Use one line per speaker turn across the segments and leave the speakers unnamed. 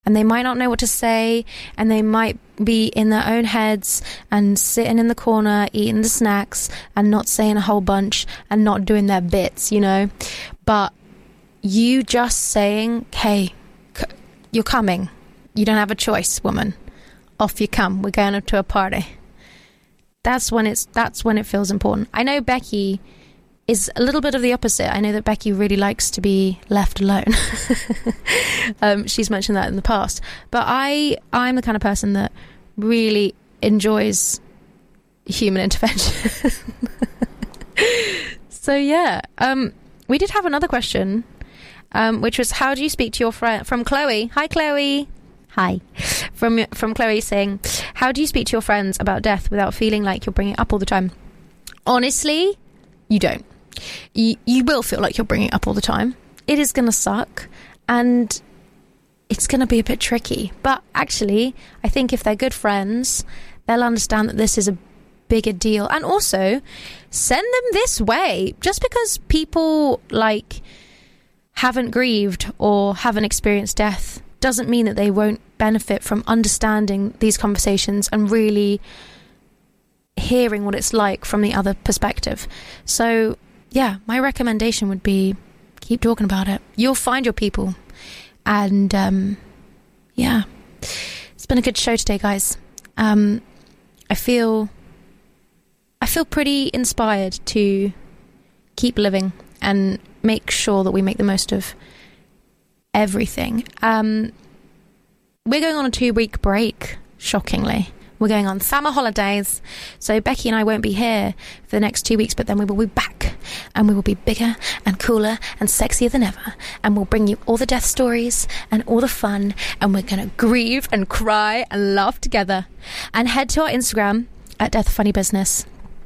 and they might not know what to say, and they might be in their own heads and sitting in the corner eating the snacks and not saying a whole bunch and not doing their bits, you know. But you just saying, hey, you're coming, you don't have a choice, woman, off you come, we're going up to a party. That's when it feels important. I know Becky is a little bit of the opposite. I know that Becky really likes to be left alone. She's mentioned that in the past. But I'm the kind of person that really enjoys human intervention. So yeah, we did have another question, which was, how do you speak to your friend? From Chloe. Hi, Chloe. Hi. From Chloe saying, how do you speak to your friends about death without feeling like you're bringing it up all the time? Honestly, you don't. You will feel like you're bringing it up all the time. It is going to suck, and it's going to be a bit tricky. But actually, I think if they're good friends, they'll understand that this is a bigger deal. And also, send them this way. Just because people haven't grieved or haven't experienced death doesn't mean that they won't benefit from understanding these conversations and really hearing what it's like from the other perspective. So yeah, my recommendation would be keep talking about it. You'll find your people. And yeah, it's been a good show today, guys. I feel pretty inspired to keep living and make sure that we make the most of everything. We're going on a 2-week break, shockingly. We're going on summer holidays, so Becky and I won't be here for the next 2 weeks, but then we will be back, and we will be bigger and cooler and sexier than ever, and we'll bring you all the death stories and all the fun, and we're going to grieve and cry and laugh together. And head to our Instagram at Death Funny Business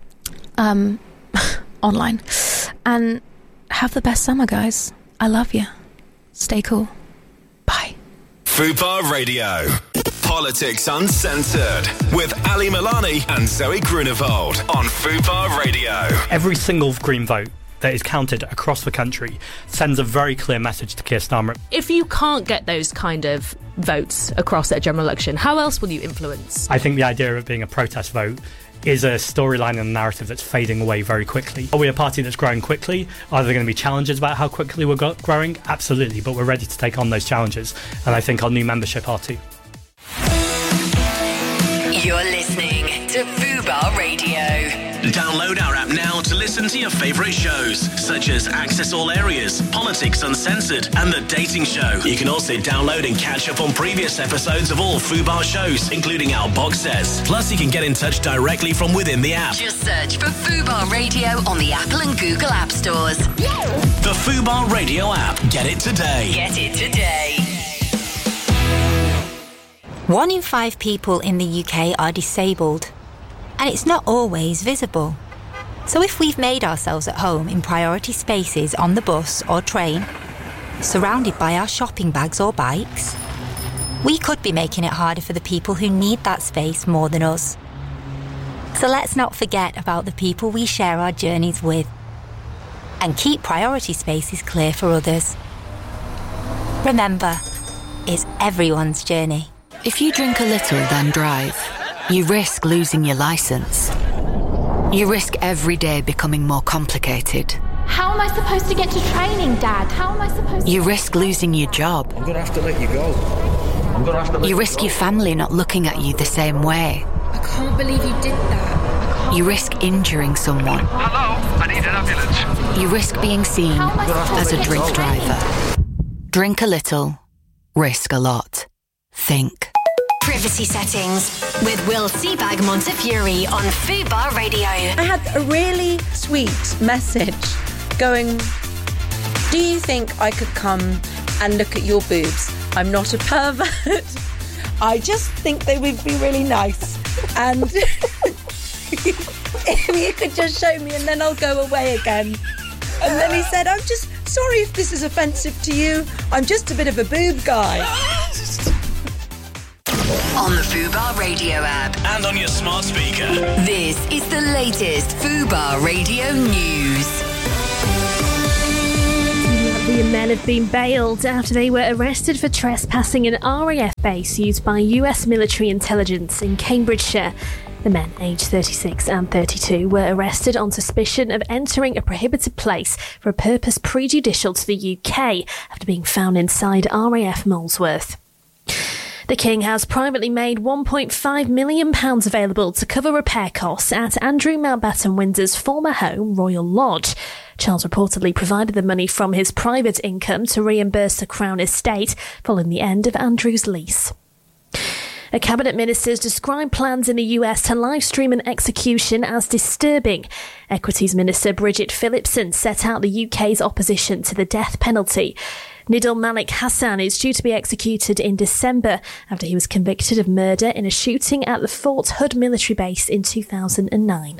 online, and have the best summer, guys. I love you. Stay cool. Bye.
Fubar Radio. Politics Uncensored with Ali Milani and Zoe Grunewald on Fubar Radio.
Every single Green vote that is counted across the country sends a very clear message to Keir Starmer.
If you can't get those kind of votes across at a general election, how else will you influence?
I think the idea of it being a protest vote is a storyline and a narrative that's fading away very quickly. Are we a party that's growing quickly? Are there going to be challenges about how quickly we're growing? Absolutely, but we're ready to take on those challenges, and I think our new membership are too.
You're listening to Fubar Radio.
Download our app now to listen to your favourite shows, such as Access All Areas, Politics Uncensored, and The Dating Show. You can also download and catch up on previous episodes of all Fubar shows, including our box sets. Plus, you can get in touch directly from within the app.
Just search for Fubar Radio on the Apple and Google App Stores.
The Fubar Radio app. Get it today.
Get it today.
1 in 5 people in the UK are disabled, and it's not always visible. So if we've made ourselves at home in priority spaces on the bus or train, surrounded by our shopping bags or bikes, we could be making it harder for the people who need that space more than us. So let's not forget about the people we share our journeys with, and keep priority spaces clear for others. Remember, it's everyone's journey.
If you drink a little, then drive, you risk losing your licence. You risk every day becoming more complicated.
How am I supposed to get to training, Dad? How am I supposed to...
You risk losing your job.
I'm going to have to let you go.
You risk your family not looking at you the same way.
I can't believe you did that.
You risk injuring someone.
Hello, I need an ambulance.
You risk being seen as a drink driver. Drink a little, risk a lot. Think.
Privacy Settings with Will Seabag Montefiore on Fubar Radio.
I had a really sweet message going, do you think I could come and look at your boobs? I'm not a pervert. I just think they would be really nice. And if you could just show me and then I'll go away again. And then he said, I'm just sorry if this is offensive to you. I'm just a bit of a boob guy.
On the Fubar Radio app.
And on your smart speaker.
This is the latest Fubar Radio news.
Australian men have been bailed after they were arrested for trespassing an RAF base used by US military intelligence in Cambridgeshire. The men, aged 36 and 32, were arrested on suspicion of entering a prohibited place for a purpose prejudicial to the UK after being found inside RAF Molesworth. The King has privately made £1.5 million available to cover repair costs at Andrew Mountbatten Windsor's former home, Royal Lodge. Charles reportedly provided the money from his private income to reimburse the Crown estate following the end of Andrew's lease. A cabinet minister's described plans in the US to live-stream an execution as disturbing. Equities Minister Bridget Phillipson set out the UK's opposition to the death penalty. Nidal Malik Hassan is due to be executed in December after he was convicted of murder in a shooting at the Fort Hood military base in 2009.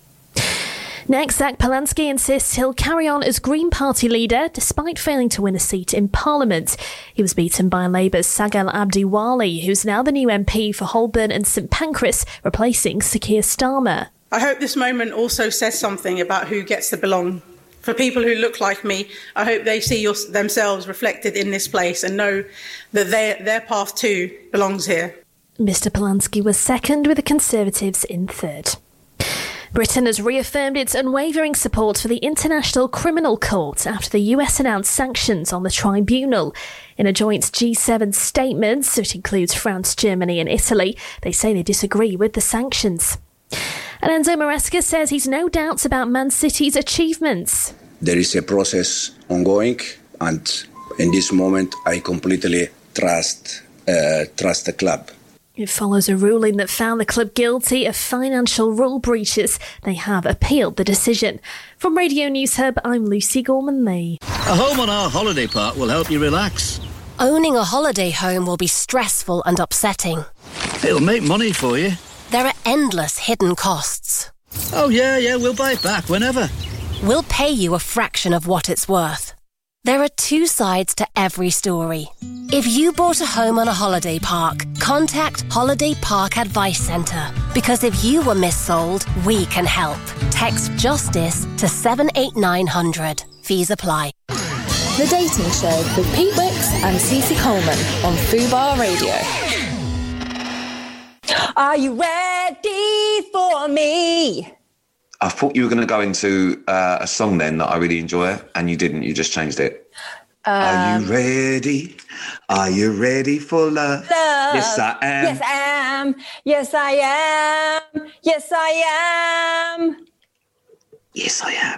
Next, Zach Polanski insists he'll carry on as Green Party leader despite failing to win a seat in Parliament. He was beaten by Labour's Sagal Abdiwali, who's now the new MP for Holborn and St Pancras, replacing Sir Keir Starmer.
I hope this moment also says something about who gets to belong. For people who look like me, I hope they see themselves reflected in this place and know that their path too belongs here.
Mr Polanski was second, with the Conservatives in third. Britain has reaffirmed its unwavering support for the International Criminal Court after the US announced sanctions on the tribunal. In a joint G7 statement, which includes France, Germany and Italy, they say they disagree with the sanctions. And Enzo Maresca says he's no doubts about Man City's achievements.
There is a process ongoing, and in this moment I completely trust the club.
It follows a ruling that found the club guilty of financial rule breaches. They have appealed the decision. From Radio News Hub, I'm Lucy Gorman-Lee.
A home on our holiday park will help you relax.
Owning a holiday home will be stressful and upsetting.
It'll make money for you.
There are endless hidden costs.
Oh, yeah, we'll buy it back whenever.
We'll pay you a fraction of what it's worth. There are two sides to every story. If you bought a home on a holiday park, contact Holiday Park Advice Centre. Because if you were missold, we can help. Text JUSTICE to 78900. Fees apply.
The Dating Show with Pete Wicks and Cece Coleman on Fubar Radio.
Are you ready for me?
I thought you were going to go into a song then that I really enjoy, and you didn't. You just changed it. Are you ready? Are you ready for love? Yes, I am.
Yes, I am. Yes, I am. Yes, I am.
Yes, I am.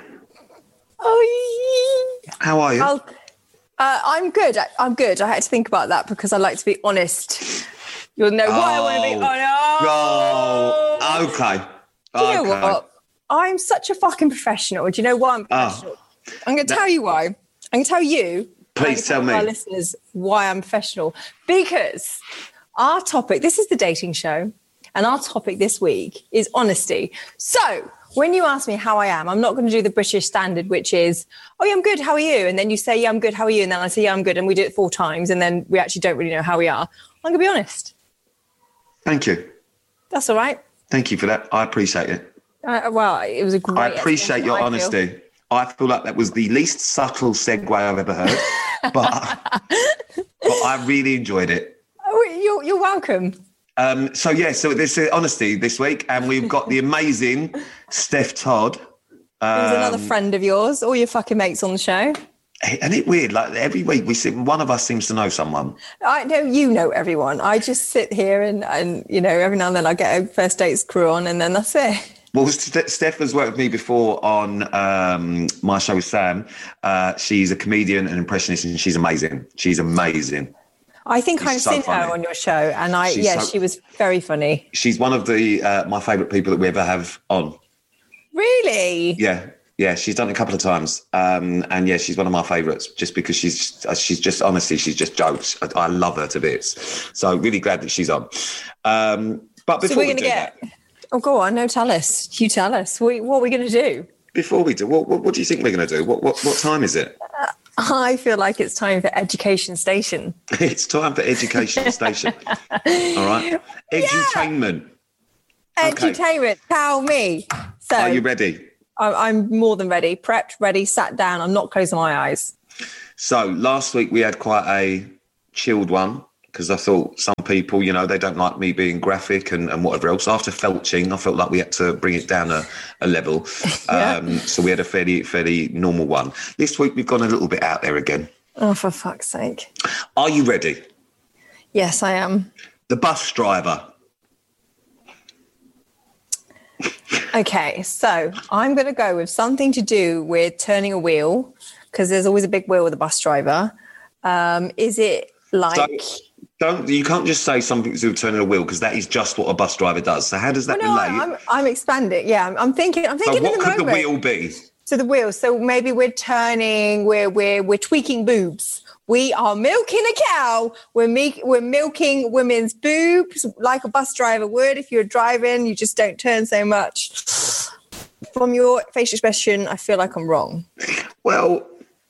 Oh,
how are you?
I'm good. I'm good. I had to think about that because I like to be honest. You'll know why I want to be honest.
Oh, okay.
Do you know what? I'm such a fucking professional. Do you know why I'm professional? I'm going to tell you why. I'm going to tell you.
Please tell me.
Our listeners why I'm professional. Because our topic, this is the dating show, and our topic this week is honesty. So when you ask me how I am, I'm not going to do the British standard, which is, oh, yeah, I'm good, how are you? And then you say, yeah, I'm good, how are you? And then I say, yeah, I'm good. And we do it 4 times. And then we actually don't really know how we are. I'm going to be honest.
Thank you.
That's all right.
Thank you for that. I appreciate it.
Well, it was a great...
I appreciate your honesty. I feel like that was the least subtle segue I've ever heard, but I really enjoyed it.
Oh, you're welcome.
So this is honesty this week, and we've got the amazing Steph Todd.
Who's another friend of yours, all your fucking mates on the show.
Isn't it weird? Like every week one of us seems to know someone.
I know you know everyone. I just sit here and you know, every now and then I get a First Dates crew on, and then that's it.
Well, Steph has worked with me before on my show with Sam. She's a comedian and impressionist, and she's amazing. She's amazing.
I think I've seen her on your show, and she was very funny.
She's one of the my favourite people that we ever have on.
Really?
Yeah, she's done it a couple of times, and yeah, she's one of my favourites just because she's just honestly, she's just jokes. I love her to bits. So really glad that she's on. But before we're going to get.
Oh, go on. No, tell us. You tell us. What are we going to do?
Before we do, what do you think we're going to do? What time is it?
I feel like it's time for Education Station.
It's time for Education Station. All right. Edutainment.
Yeah. Edutainment. Okay. Tell me. So,
are you ready?
I'm more than ready. Prepped, ready, sat down. I'm not closing my eyes.
So last week we had quite a chilled one because I thought some people, you know, they don't like me being graphic and whatever else. After felching, I felt like we had to bring it down a level. So we had a fairly normal one. This week we've gone a little bit out there again.
Oh, for fuck's sake.
Are you ready?
Yes, I am.
The bus driver.
Okay, so I'm going to go with something to do with turning a wheel, because there's always a big wheel with a bus driver. Is it like...
You can't just say something to do with turning a wheel, because that is just what a bus driver does. So how does that relate?
I'm expanding. Yeah, I'm thinking.
So what could the wheel be?
So the wheel. So maybe we're turning. We're tweaking boobs. We are milking a cow. We're milking women's boobs like a bus driver would. If you're driving, you just don't turn so much. From your facial expression, I feel like I'm wrong.
Well,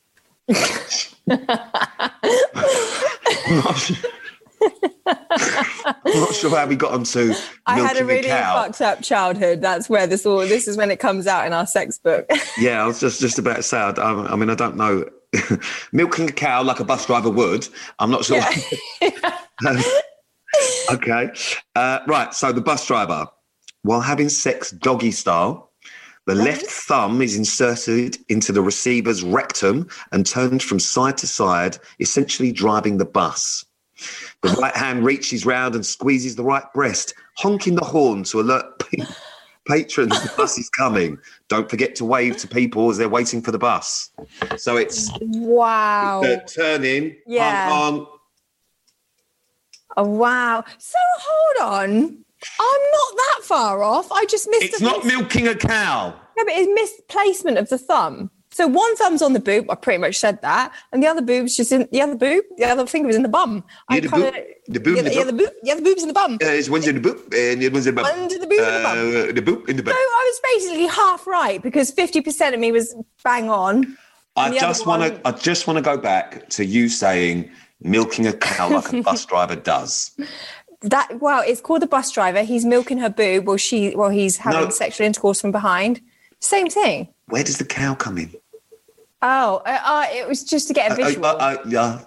I'm not sure how we got onto milking
I had a really
cow.
fucked up childhood. That's where this is when it comes out in our sex book.
Yeah, I was just about to say, I mean, I don't know. Milking a cow like a bus driver would. I'm not sure. Yeah. Okay. Right, so the bus driver, while having sex doggy style, the left thumb is inserted into the receiver's rectum and turned from side to side, essentially driving the bus. The right hand reaches round and squeezes the right breast, honking the horn to alert patrons the bus is coming. Don't forget to wave to people as they're waiting for the bus. So it's turning.
Yeah.
Honk.
Oh, wow. So hold on. I'm not that far off. I just missed.
It's not milking a cow.
No, but it's misplacement of the thumb. So one thumb's on the boob. I pretty much said that, and the other boob's just in the other boob. The other finger was in the bum.
The
boob's in the bum.
It's one's in the boob, and the other one's in the bum.
Under the boob in the bum.
The boob in the bum.
So I was basically half right because 50% of me was bang on.
I just want to go back to you saying milking a cow like a bus driver does.
It's called the bus driver. He's milking her boob while he's having sexual intercourse from behind. Same thing.
Where does the cow come in?
Oh, it was just to get a visual.
Yeah.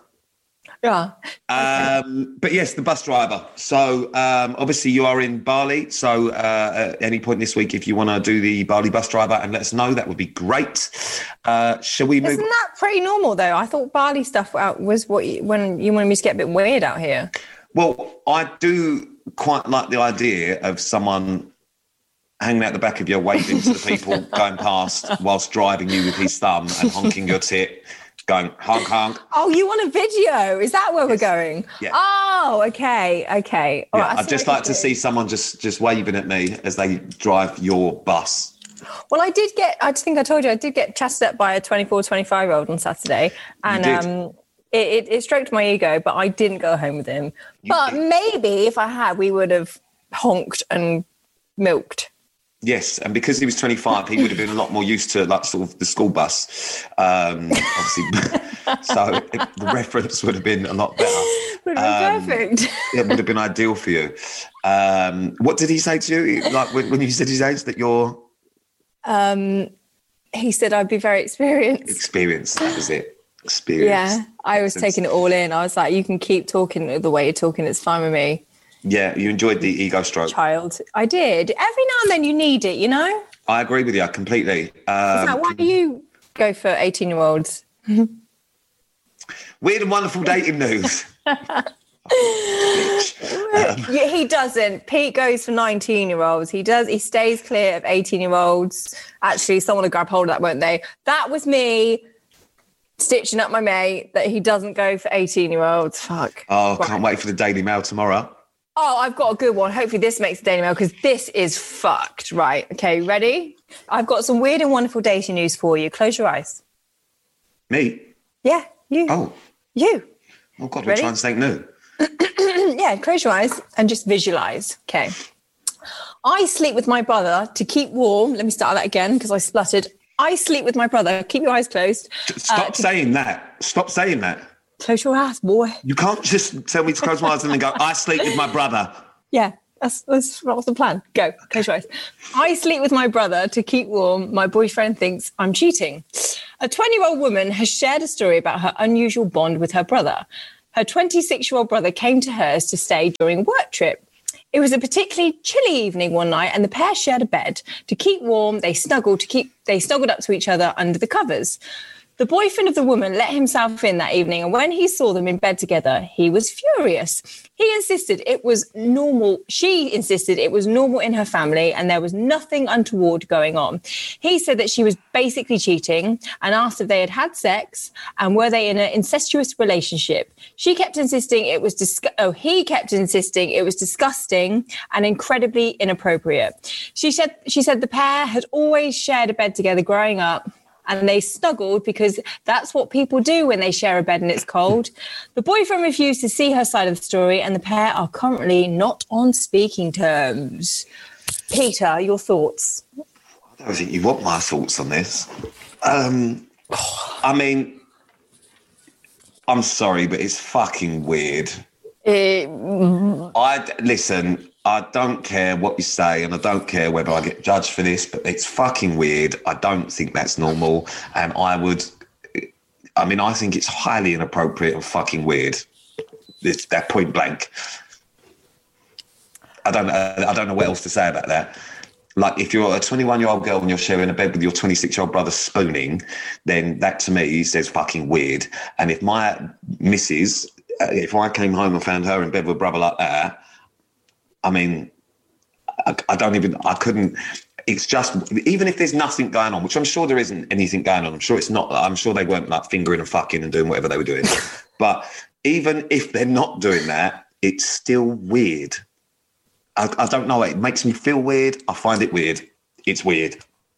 But yes, the bus driver. So obviously you are in Bali. So at any point this week, if you want to do the Bali bus driver and let us know, that would be great. Shall we move?
Isn't that pretty normal though? I thought Bali stuff was when you wanted me to get a bit weird out here.
Well, I do quite like the idea of someone hanging out the back of you, waving to the people going past whilst driving you with his thumb and honking your tit, going honk, honk.
Oh, you want a video? Is that where we're going?
Yeah.
Oh, okay. All
yeah,
right,
I'd just like to see someone just waving at me as they drive your bus.
Well, I think I told you, I did get chatted up by a 24, 25-year-old on Saturday. And it stroked my ego, but I didn't go home with him. Maybe if I had, we would have honked and milked.
Yes, and because he was 25, he would have been a lot more used to like sort of the school bus, obviously. So the reference would have been a lot better.
Would have been perfect.
It would have been ideal for you. What did he say to you? Like when you said his age, that you're...
He said I'd be very experienced.
Experienced, that was it. Experience.
Yeah, I was taking it all in. I was like, you can keep talking the way you're talking. It's fine with me.
Yeah, you enjoyed the ego stroke.
Child. I did. Every now and then you need it, you know?
I agree with you completely.
Why do you go for 18-year-olds?
Weird and wonderful dating news.
He doesn't. Pete goes for 19-year-olds. He stays clear of 18-year-olds. Actually, someone will grab hold of that, won't they? That was me stitching up my mate that he doesn't go for 18-year-olds. Fuck.
Oh, can't wait for the Daily Mail tomorrow.
Oh, I've got a good one. Hopefully this makes the Daily Mail because this is fucked. Right. Okay, ready? I've got some weird and wonderful dating news for you. Close your eyes.
Me?
Yeah, you.
Oh.
You.
Oh, God, we're trying something new.
Yeah, close your eyes and just visualise. Okay. I sleep with my brother to keep warm. Let me start that again because I spluttered. I sleep with my brother. Keep your eyes closed.
Stop saying that. Stop saying that.
Close your eyes, boy.
You can't just tell me to close my eyes and then go, I sleep with my brother.
Yeah, that's the plan. Go, close your eyes. I sleep with my brother to keep warm. My boyfriend thinks I'm cheating. A 20-year-old woman has shared a story about her unusual bond with her brother. Her 26-year-old brother came to hers to stay during a work trip. It was a particularly chilly evening one night, and the pair shared a bed. To keep warm, they snuggled up to each other under the covers. The boyfriend of the woman let himself in that evening, and when he saw them in bed together, he was furious. He insisted it was normal. She insisted it was normal in her family and there was nothing untoward going on. He said that she was basically cheating and asked if they had had sex and were they in an incestuous relationship. He kept insisting it was disgusting and incredibly inappropriate. She said the pair had always shared a bed together growing up, and they snuggled because that's what people do when they share a bed and it's cold. The boyfriend refused to see her side of the story, and the pair are currently not on speaking terms. Peter, your thoughts?
I don't think you want my thoughts on this. I mean, I'm sorry, but it's fucking weird. Listen, I don't care what you say, and I don't care whether I get judged for this, but it's fucking weird. I don't think that's normal. And I think it's highly inappropriate and fucking weird. It's that point blank. I don't know what else to say about that. Like, if you're a 21-year-old girl and you're sharing a bed with your 26-year-old brother spooning, then that to me says fucking weird. And if my missus, if I came home and found her in bed with a brother like that, I mean, I couldn't, it's just, even if there's nothing going on, which I'm sure there isn't anything going on, I'm sure they weren't like fingering and fucking and doing whatever they were doing. But even if they're not doing that, it's still weird. I don't know, it makes me feel weird. I find it weird. It's weird.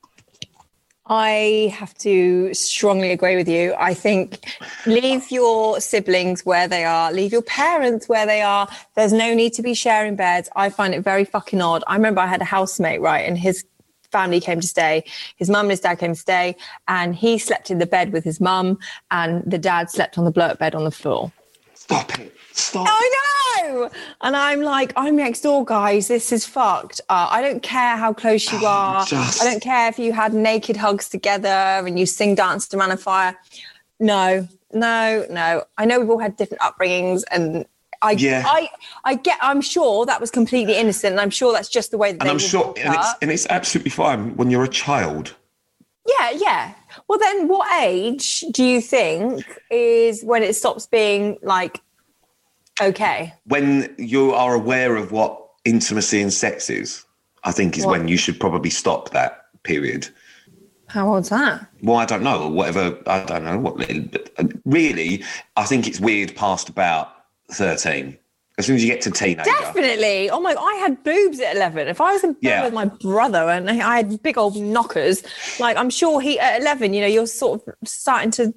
I have to strongly agree with you. I think leave your siblings where they are, leave your parents where they are. There's no need to be sharing beds. I find it very fucking odd. I remember I had a housemate, right, and his family came to stay. His mum and his dad came to stay, and he slept in the bed with his mum, and the dad slept on the blow-up bed on the floor.
Stop it. Stop.
I know. And I'm like, I'm next door, guys. This is fucked. I don't care how close you are. I don't care if you had naked hugs together and you danced to Man on Fire. No. I know we've all had different upbringings, and I'm sure that was completely innocent, and I'm sure that's just the way that
and it's absolutely fine when you're a child.
Yeah. Well, then what age do you think is when it stops being like, okay?
When you are aware of what intimacy and sex is, I think is when you should probably stop that period.
How old's that?
Well, I don't know. Whatever. I don't know. But really, I think it's weird past about 13. As soon as you get to teenager.
Definitely. Oh my, I had boobs at 11. If I was in bed with my brother and I had big old knockers, like I'm sure at 11, you're sort of starting to,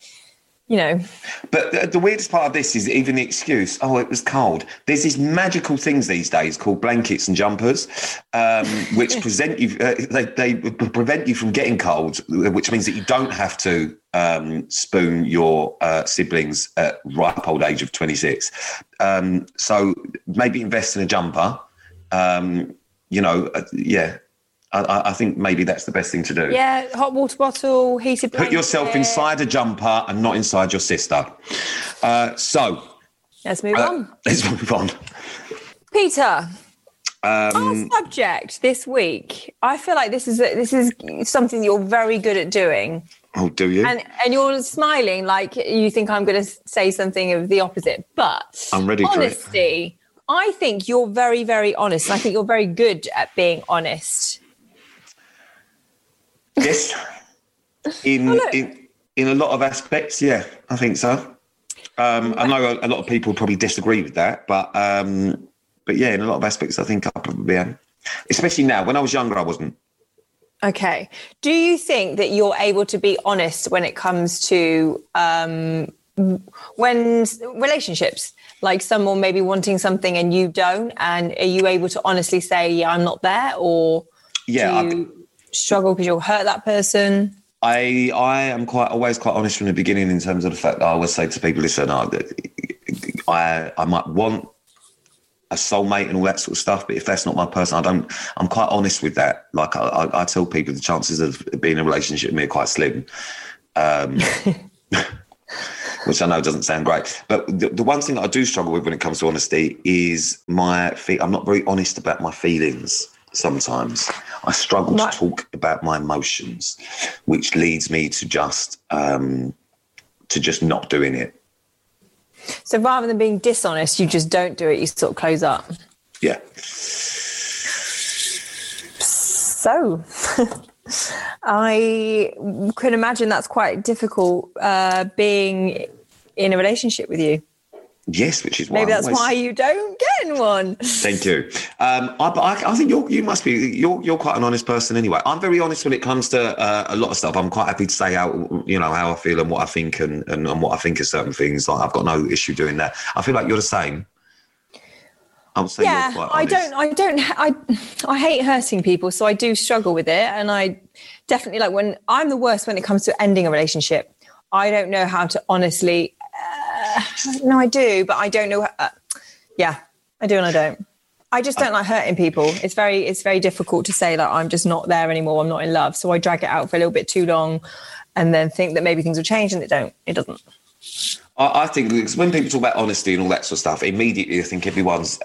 But the weirdest part of this is even the excuse, it was cold. There's these magical things these days called blankets and jumpers, which present you, they prevent you from getting cold, which means that you don't have to spoon your siblings at ripe old age of 26. So maybe invest in a jumper, I think maybe that's the best thing to do.
Yeah, hot water bottle, heated blanket.
Put yourself inside a jumper and not inside your sister. So
let's move on. Peter, our subject this week. I feel like this is something you're very good at doing.
Oh, do you?
And you're smiling like you think I'm going to say something of the opposite. But
I'm ready for
honesty, I think you're very, very honest. And I think you're very good at being honest.
Yes, in a lot of aspects, yeah, I think so. I know a lot of people probably disagree with that, but yeah, in a lot of aspects, I think I probably am. Especially now. When I was younger, I wasn't.
Okay. Do you think that you're able to be honest when it comes to when relationships, like someone maybe wanting something and you don't, and are you able to honestly say, yeah, I'm not there, or do you struggle because you'll hurt that person?
I am always quite honest from the beginning in terms of the fact that I always say to people, listen, I might want a soulmate and all that sort of stuff, but if that's not my person, I'm quite honest with that. Like I tell people the chances of being in a relationship with me are quite slim. which I know doesn't sound great. But the one thing that I do struggle with when it comes to honesty is I'm not very honest about my feelings sometimes. I struggle to talk about my emotions, which leads me to just not doing it.
So rather than being dishonest, you just don't do it, you sort of close up.
Yeah.
So I can imagine that's quite difficult being in a relationship with you.
Yes, which is why
maybe that's why you don't get in one.
Thank you. I think you must be. You're quite an honest person anyway. I'm very honest when it comes to a lot of stuff. I'm quite happy to say how I feel and what I think and what I think of certain things. Like, I've got no issue doing that. I feel like you're the same. I would say you're quite honest.
I hate hurting people, so I do struggle with it, and I definitely when I'm the worst when it comes to ending a relationship. I don't know how to honestly. No, I do, but I don't know. I do and I don't. I just don't like hurting people. It's very difficult to say that I'm just not there anymore. I'm not in love. So I drag it out for a little bit too long and then think that maybe things will change, and it doesn't.
I think when people talk about honesty and all that sort of stuff, immediately I think everyone's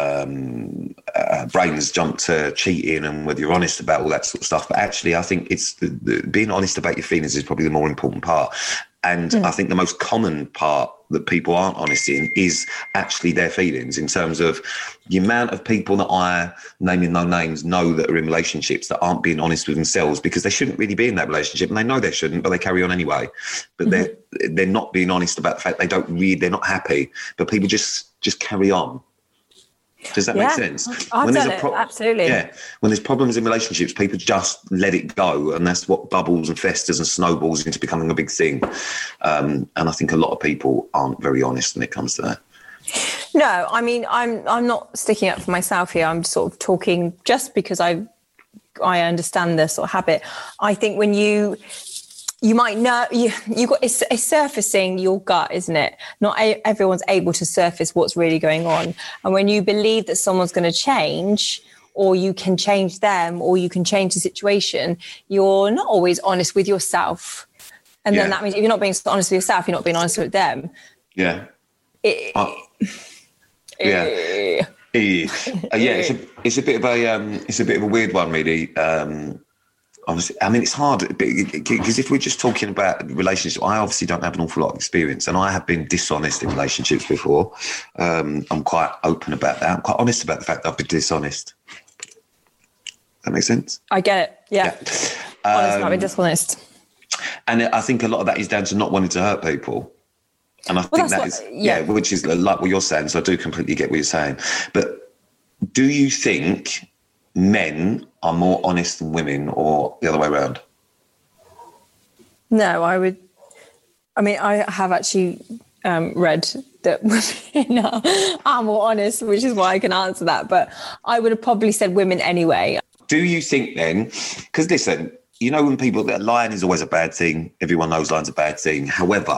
brains jump to cheating and whether you're honest about all that sort of stuff. But actually, I think it's being honest about your feelings is probably the more important part. And I think the most common part that people aren't honest in is actually their feelings, in terms of the amount of people that I, naming no names, know that are in relationships that aren't being honest with themselves because they shouldn't really be in that relationship, and they know they shouldn't, but they carry on anyway. But they're not being honest about the fact they're not happy, but people just carry on. Does that make sense?
I've done it, absolutely.
Yeah. When there's problems in relationships, people just let it go. And that's what bubbles and festers and snowballs into becoming a big thing. And I think a lot of people aren't very honest when it comes to that.
No, I mean, I'm not sticking up for myself here. I'm sort of talking just because I understand this sort of habit. I think when you might know, you got it's surfacing your gut, isn't it? Not everyone's able to surface what's really going on. And when you believe that someone's going to change, or you can change them, or you can change the situation, you're not always honest with yourself. And then that means if you're not being honest with yourself, you're not being honest with them.
Yeah. It's a bit of a weird one, really. Obviously, I mean, it's hard because if we're just talking about relationships, I obviously don't have an awful lot of experience, and I have been dishonest in relationships before. I'm quite open about that. I'm quite honest about the fact that I've been dishonest. That makes sense?
I get it. Yeah. Honest, not being dishonest.
And I think a lot of that is down to not wanting to hurt people. And I think that is, which is like what you're saying. So I do completely get what you're saying. But do you think men are more honest than women, or the other way around?
No, I have actually read that women are more honest, which is why I can answer that. But I would have probably said women anyway.
Do you think then, because listen, you know, when people, that lying is always a bad thing. Everyone knows lying's a bad thing. However,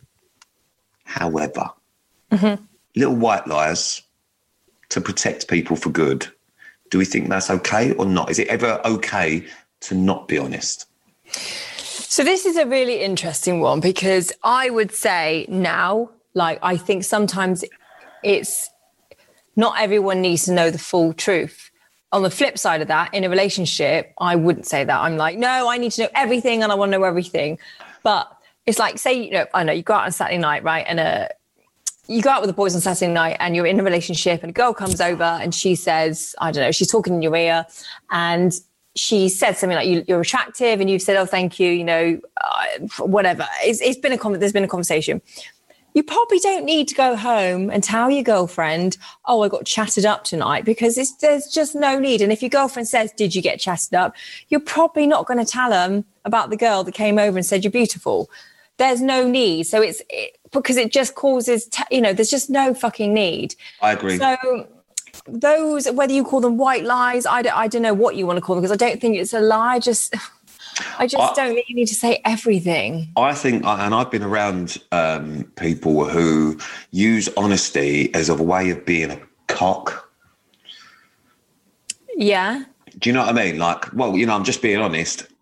little white lies to protect people for good. Do we think that's okay or not? Is it ever okay to not be honest?
So this is a really interesting one, because I would say now, I think sometimes it's not everyone needs to know the full truth. On the flip side of that, in a relationship, I wouldn't say that. I'm like, no, I need to know everything and I want to know everything. But it's like, say, I know you go out on Saturday night, right? And you go out with the boys on Saturday night and you're in a relationship, and a girl comes over and she says, I don't know, she's talking in your ear and she said something like, you're attractive, and you've said, oh, thank you, whatever. There's been a conversation. You probably don't need to go home and tell your girlfriend, oh, I got chatted up tonight, because there's just no need. And if your girlfriend says, did you get chatted up? You're probably not going to tell them about the girl that came over and said you're beautiful. There's no need. So because it just causes, there's just no fucking need.
I agree.
So those, whether you call them white lies, I don't know what you want to call them, because I don't think it's a lie. I just don't think you need to say everything.
I think, and I've been around people who use honesty as a way of being a cock.
Yeah.
Do you know what I mean? Like, well, I'm just being honest.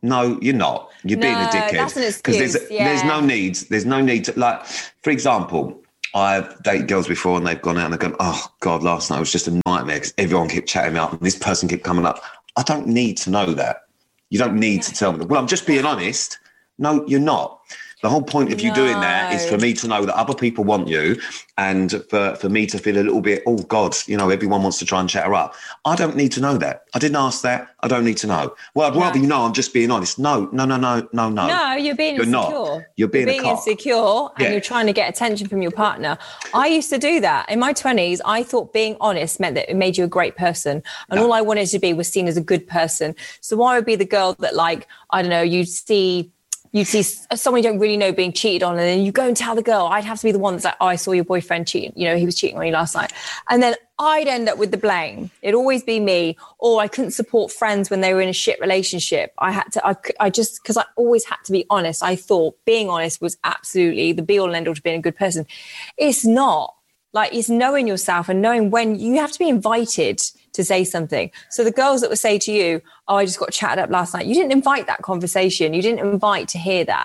No, you're not. You're being a dickhead.
That's an excuse.
There's no need. There's no need to, like, for example, I've dated girls before and they've gone out and they've gone, oh, God, last night was just a nightmare because everyone kept chatting me up and this person kept coming up. I don't need to know that. You don't need to tell me. Well, I'm just being honest. No, you're not. The whole point of you doing that is for me to know that other people want you and for me to feel a little bit, oh, God, you know, everyone wants to try and chat her up. I don't need to know that. I didn't ask that. I don't need to know. Well, I'd rather you know I'm just being honest. No.
No, you're being insecure.
Not. You're being
insecure and you're trying to get attention from your partner. I used to do that. In my 20s, I thought being honest meant that it made you a great person. And all I wanted to be was seen as a good person. So I would be the girl that, like, I don't know, you'd see someone you don't really know being cheated on and then you go and tell the girl. I'd have to be the one that's like, oh, I saw your boyfriend cheating. You know, he was cheating on you last night. And then I'd end up with the blame. It'd always be me. Or I couldn't support friends when they were in a shit relationship. Because I always had to be honest. I thought being honest was absolutely the be all and end all to being a good person. It's not. Like, it's knowing yourself and knowing when you have to be invited to say something. So the girls that would say to you, oh, I just got chatted up last night. You didn't invite that conversation. You didn't invite to hear that.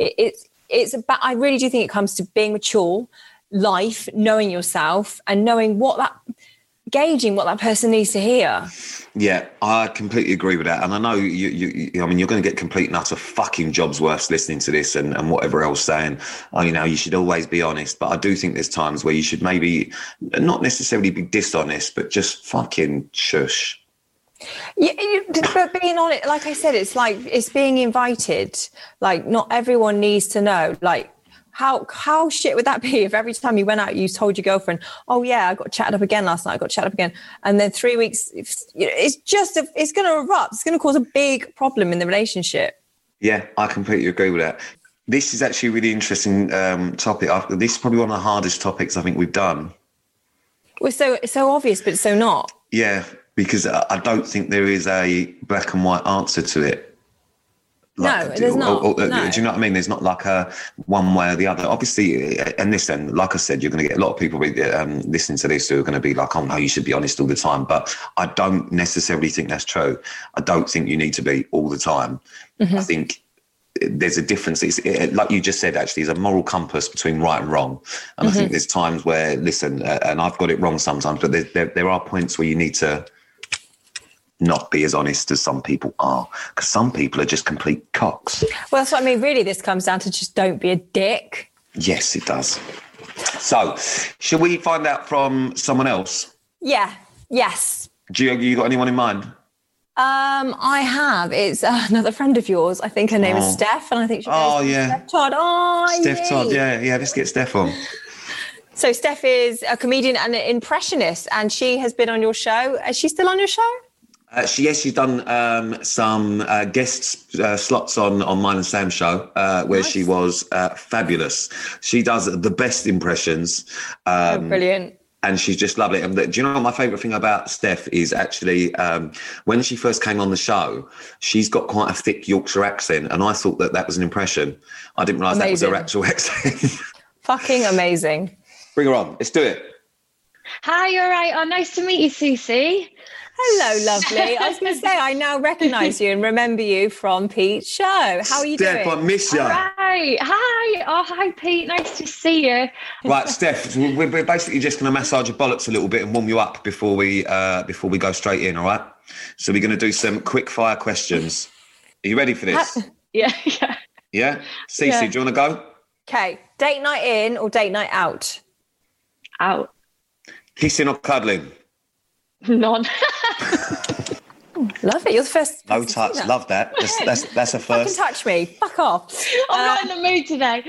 It's about, I really do think it comes to being mature, life, knowing yourself and knowing gauging what that person needs to hear.
Yeah, I completely agree with that. And I know I mean, you're going to get complete and utter fucking jobs worth listening to this and whatever else saying, oh, you know, you should always be honest. But I do think there's times where you should maybe not necessarily be dishonest, but just fucking shush.
Yeah, but being honest, like I said, it's like, it's being invited. Like, not everyone needs to know. Like, how shit would that be if every time you went out, you told your girlfriend, oh yeah, I got chatted up again last night, I got chatted up again. And then 3 weeks, it's going to erupt. It's going to cause a big problem in the relationship.
Yeah, I completely agree with that. This is actually a really interesting topic. This is probably one of the hardest topics I think we've done.
Well, it's so obvious, but it's so not.
Yeah, because I don't think there is a black and white answer to it.
Like, no, there's not.
No. Do you know what I mean? There's not like a one way or the other. Obviously, and listen, like I said, you're going to get a lot of people listening to this who are going to be like, oh no, you should be honest all the time. But I don't necessarily think that's true. I don't think you need to be all the time. Mm-hmm. I think there's a difference. Like you just said, actually, there's a moral compass between right and wrong. And I think there's times where, listen, and I've got it wrong sometimes, but there are points where you need to not be as honest as some people are, because some people are just complete cocks.
Well, that's what I mean. Really, this comes down to just don't be a dick.
Yes, it does. So, shall we find out from someone else?
Yeah. Yes.
You got anyone in mind?
I have. It's another friend of yours. I think her name is Steph, and I think she's Steph Todd.
Steph Todd. Yeah. Let's get Steph on.
So Steph is a comedian and an impressionist, and she has been on your show. Is she still on your show?
She's done some guest slots on Mine and Sam's show where she was fabulous. She does the best impressions.
Brilliant.
And she's just lovely. And do you know what my favourite thing about Steph is actually when she first came on the show, she's got quite a thick Yorkshire accent. And I thought that was an impression. I didn't realise that was her actual accent.
Fucking amazing.
Bring her on. Let's do it.
Hi, you're right. Oh, nice to meet you, Susie.
Hello, lovely. I was going to say, I now recognise you and remember you from Pete's show. How are you doing?
Steph, I miss you.
Right. Hi. Oh, hi, Pete. Nice to see you.
Right, Steph, we're basically just going to massage your bollocks a little bit and warm you up before we go straight in, all right? So we're going to do some quick fire questions. Are you ready for this?
Yeah.
Yeah? Cece, do you want to go?
Okay. Date night in or date night out?
Out.
Kissing or cuddling?
None.
Love it. You're the first.
No touch. Love that. That's a first.
Fucking touch me. Fuck off.
I'm not in the mood today.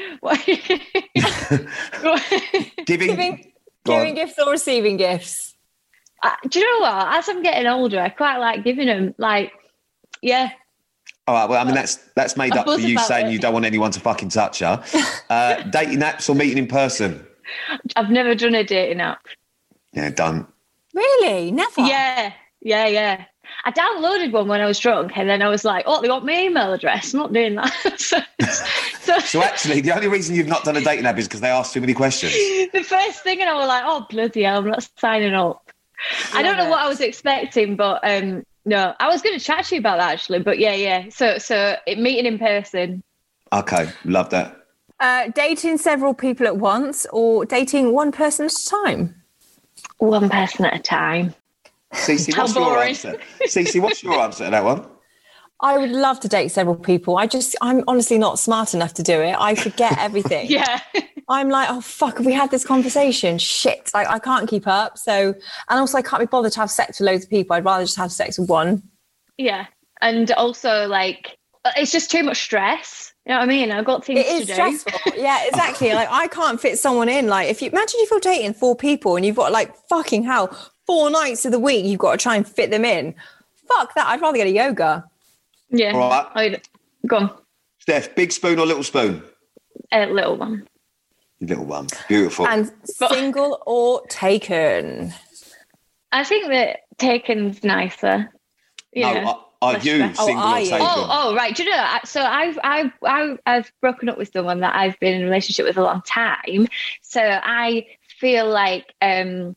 Giving gifts or receiving gifts?
Do you know what? As I'm getting older, I quite like giving them. Like, yeah.
All right. Well, I mean, that's made up for you saying you don't want anyone to fucking touch her. Dating apps or meeting in person?
I've never done a dating app.
Yeah, done. Really?
Never?
Yeah. I downloaded one when I was drunk and then I was like, oh, they want my email address. I'm not doing that.
So actually, the only reason you've not done a dating app is because they asked too many questions.
The first thing, and I was like, oh, bloody hell, I'm not signing up. I don't know what I was expecting, but No, I was going to chat to you about that actually, but yeah. So meeting in person.
Okay, love that.
Dating several people at once or dating one person at a time?
One person at a time.
Cece, what's your answer? Cece, what's your answer to that one?
I would love to date several people. I'm honestly not smart enough to do it. I forget everything.
Yeah.
I'm like, oh, fuck, have we had this conversation? Shit. Like, I can't keep up. So, and also I can't be bothered to have sex with loads of people. I'd rather just have sex with one.
Yeah. And also, like, it's just too much stress. You know what I mean? I've got things to do.
It is stressful. Yeah, exactly. Like, I can't fit someone in. Like, imagine if you're dating 4 people and you've got, like, fucking hell, 4 nights of the week, you've got to try and fit them in. Fuck that. I'd rather go to yoga.
Yeah.
All right.
Go on.
Steph, big spoon or little spoon?
Little one.
Little one. Beautiful.
And single or taken?
I think that taken's nicer.
Are you single or taken?
Oh, right. Do you know? So I've broken up with someone that I've been in a relationship with a long time. So I feel like, when